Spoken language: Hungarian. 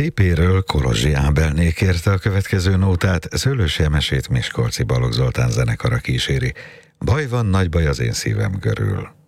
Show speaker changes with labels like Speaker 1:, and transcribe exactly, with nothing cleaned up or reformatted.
Speaker 1: Szépéről Kolozsi Ábelné kérte a következő nótát, Szőlősi Emesét Miskolci Balogh Zoltán zenekara kíséri. Baj van, nagy baj az én szívem körül.